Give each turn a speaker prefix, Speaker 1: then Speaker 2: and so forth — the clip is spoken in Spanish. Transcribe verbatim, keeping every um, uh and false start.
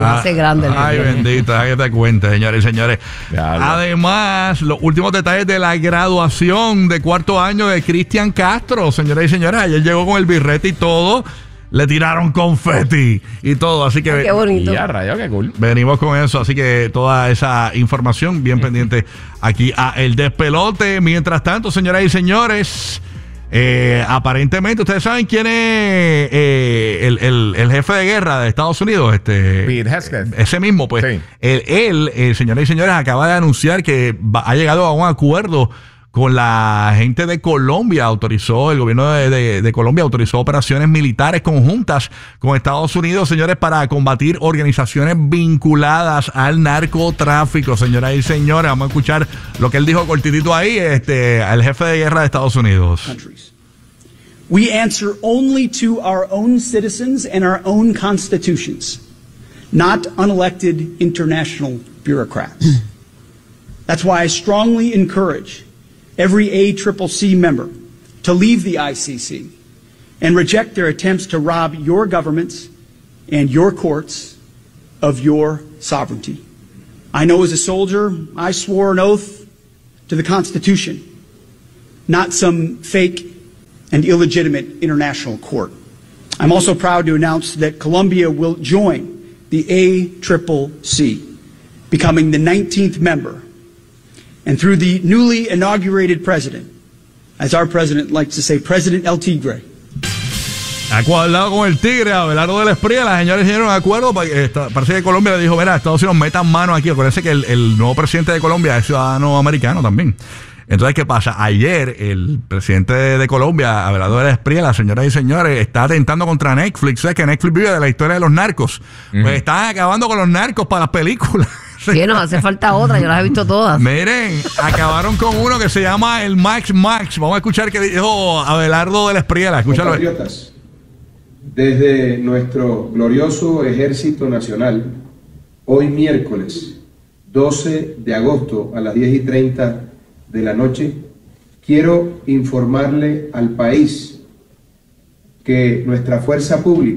Speaker 1: Ah, hace grande el
Speaker 2: ay, bendito, que te cuente, señores y señores.
Speaker 3: Claro.
Speaker 2: Además, los últimos detalles de la graduación de cuarto año de Cristian Castro, señoras y señores. Ayer llegó con el birrete y todo. Le tiraron confeti y todo, así que...
Speaker 1: Ay, qué bonito.
Speaker 3: Ya, rayo, qué cool.
Speaker 2: Venimos con eso, así que toda esa información bien pendiente aquí a El Despelote. Mientras tanto, señoras y señores... Eh, aparentemente, ustedes saben quién es eh, el, el, el jefe de guerra de Estados Unidos, este
Speaker 3: Pete Hegseth.
Speaker 2: ese mismo, pues.
Speaker 3: Sí.
Speaker 2: Él, él eh, señoras y señores, acaba de anunciar que va, ha llegado a un acuerdo con la gente de Colombia. Autorizó, el gobierno de, de, de Colombia autorizó operaciones militares conjuntas con Estados Unidos, señores, para combatir organizaciones vinculadas al narcotráfico, señoras y señores. Vamos a escuchar lo que él dijo cortitito ahí, este, al jefe de guerra de Estados Unidos.
Speaker 4: Countries. We answer only to our own citizens and our own constitutions, not unelected international bureaucrats. That's why I strongly encourage every A C C C member to leave the I C C and reject their attempts to rob your governments and your courts of your sovereignty. I know as a soldier, I swore an oath to the Constitution, not some fake and illegitimate international court. I'm also proud to announce that Colombia will join the A C C C, becoming the nineteenth member. And through the newly inaugurated president, as our president likes to say, President El Tigre.
Speaker 2: Acuadrado con el Tigre, Abelardo del Espriella, las señores hicieron un acuerdo. Parece que Colombia le dijo: mira, Estados Unidos metan mano aquí. Acuérdense que el, el nuevo presidente de Colombia es ciudadano americano también. Entonces, ¿qué pasa? Ayer el presidente de, de Colombia, Abelardo del Espriella, señoras y señores, está atentando contra Netflix. ¿Sabes que Netflix vive de la historia de los narcos? Uh-huh. Pues están acabando con los narcos para las películas.
Speaker 1: Sí, nos hace falta otra, yo las he visto todas.
Speaker 2: Miren, acabaron con uno que se llama el Max Max. Vamos a escuchar qué dijo Abelardo del Espriella. Escúchalo.
Speaker 5: Compatriotas, desde nuestro glorioso Ejército Nacional, hoy miércoles doce de agosto a las diez y treinta de la noche, quiero informarle al país que nuestra fuerza pública